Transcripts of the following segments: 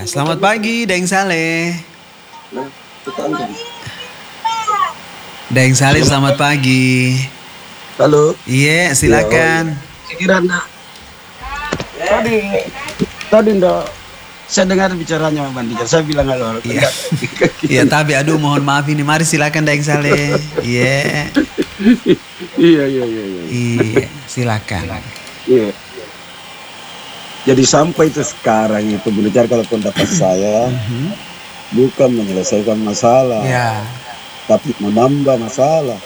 Selamat pagi, Deng Saleh. Nah, kita angkat. Deng Saleh, Selamat selamat pagi. pagi. Halo. Iya, Iya, oh iya. silakan. Sekiranya tadi tadi ndak saya dengar bicaranya Bang Dijar. Saya bilang halo, Iya, enggak. iya. Kita Tapi aduh, mohon maaf ini. Mari silakan, Deng Saleh. Iya, iya, iya, iya, iya. iya, silakan. Iya. Jadi sampai itu sekarang itu belajar kalau pendapat saya Mhm. bukan menyelesaikan masalah, Ya, tapi menambah masalah.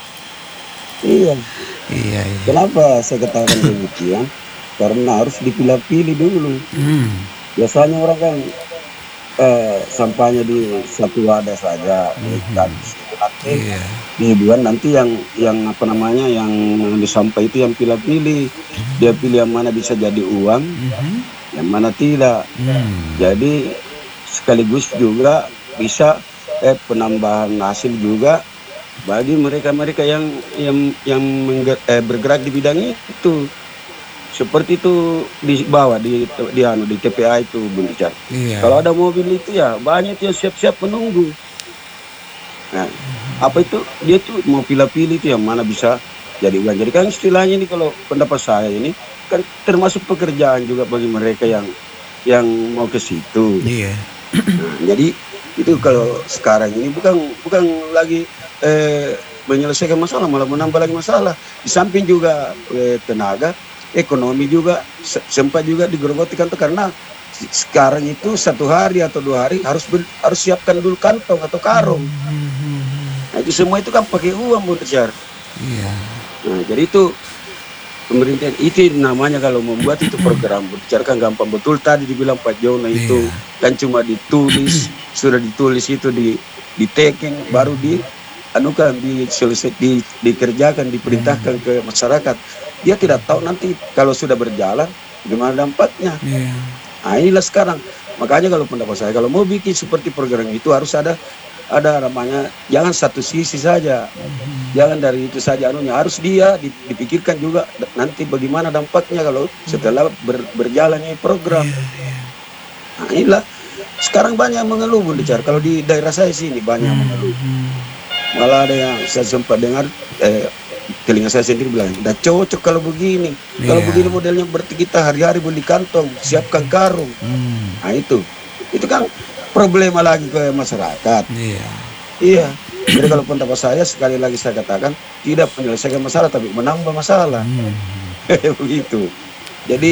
Iya. iya, iya. Kenapa saya katakan demikian? Karena harus dipilah-pilih dulu. Hmm, Biasanya orang kan sampahnya di satu wadah saja, mhm. di situ nanti Iya. dibuat nanti yang apa namanya yang di sampah itu yang pilih-pilih, dia pilih yang mana bisa jadi uang, Mhm. yang mana tidak. Hmm. Jadi sekaligus juga bisa penambahan hasil juga bagi mereka-mereka yang bergerak di bidang itu. Seperti itu di bawah di TPA itu Bung Ican. Iya. Kalau ada mobil itu ya banyak yang siap-siap menunggu. Nah, apa itu dia tuh mau pilih-pilih itu yang mana bisa jadi uang. Jadi kan istilahnya ini kalau pendapat saya ini kan termasuk pekerjaan juga bagi mereka yang mau ke situ. Iya. Nah, jadi itu kalau sekarang ini bukan bukan lagi menyelesaikan masalah, malah menambah lagi masalah. Di samping juga tenaga, ekonomi juga sempat juga digerogoti kantor karena sekarang itu satu hari atau 2 hari harus siapkan dulu kantong atau karung. Nah itu semua itu kan pakai uang Bu Rizar. Iya. Nah jadi itu pemerintah itu namanya kalau membuat itu program Bu Rizar kan gampang betul tadi dibilang Pak Jono itu Iya. kan cuma ditulis sudah ditulis itu di taking baru di anukan dikerjakan diperintahkan ke masyarakat. Dia tidak tahu nanti kalau sudah berjalan gimana dampaknya. Iya. Nah inilah sekarang. Makanya kalau pendapat saya kalau mau bikin seperti program itu harus ada namanya jangan satu sisi saja. Jangan dari itu saja anunya harus dipikirkan juga nanti bagaimana dampaknya kalau setelah berjalan ini program. Iya, iya. Nah inilah sekarang banyak yang mengeluh Bunda Car. Kalau di daerah saya sini banyak yang mengeluh. Malah ada yang saya sempat dengar telinga saya sendiri bilang, udah cocok kalau begini. Kalau Iya. begini modelnya berarti kita hari-hari beli kantong, siapkan karung. Hmm. Nah itu kan problema lagi ke masyarakat. Iya. Iya. Jadi kalau pendapat saya sekali lagi saya katakan tidak menyelesaikan masalah tapi menambah masalah. Hmm. Begitu. Jadi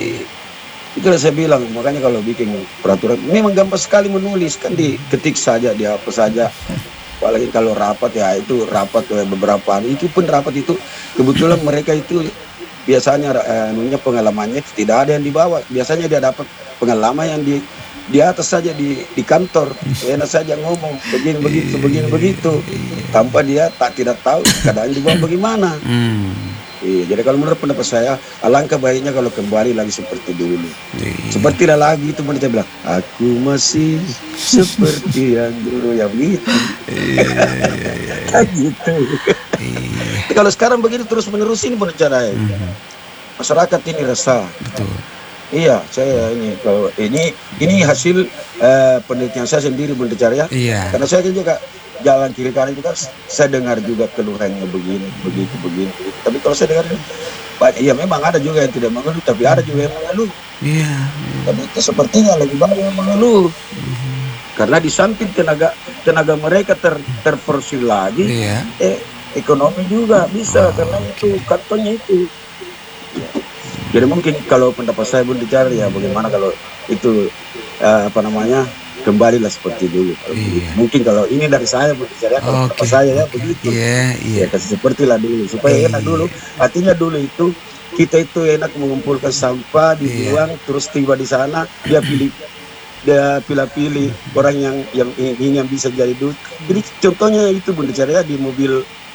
itulah saya bilang makanya kalau bikin peraturan memang gampang sekali menulis kan diketik saja dia apa saja. Apalagi kalau rapat ya itu rapat beberapa itu pun rapat itu kebetulan mereka itu biasanya pengalamannya tidak ada yang dibawa. Biasanya dia dapat pengalaman yang di atas saja di kantor enak saja ngomong begini begitu begini begitu tanpa dia tidak tahu keadaan di bawah bagaimana. Hmm. Iya, jadi kalau menurut pendapat saya alangkah baiknya kalau kembali lagi seperti dulu. Iya. Seperti lagu itu mereka bilang aku masih seperti yang dulu ya begitu. Iya, iya, iya, iya. Gitu. Iya. Kalau sekarang begitu terus menerus ini caranya. Masyarakat ini resah. Betul. Iya, saya ini kalau ini hasil penelitian saya sendiri ya. Iya. Karena saya kan juga jalan kiri kanan juga saya dengar juga keluhannya begini, begitu, begini, begitu. Tapi kalau saya dengar iya memang ada juga yang tidak mengeluh, tapi ada juga yang mengeluh. Iya. Tapi itu sepertinya lebih banyak yang mengeluh. Karena di samping tenaga mereka terforsir lagi, Iya. ekonomi juga bisa karena itu kantongnya itu. Jadi mungkin kalau pendapat saya pun bicara ya bagaimana kalau itu apa namanya kembalilah seperti dulu. Iya. Mungkin kalau ini dari saya bicara kalau pendapat saya ya begitu. Iya, iya. Ya kasih sepertilah dulu supaya enak dulu. Artinya dulu itu kita itu enak mengumpulkan sampah dibuang terus tiba di sana dia pilih orang yang bisa jadi duit. Jadi contohnya itu Bunda Cahaya di mobil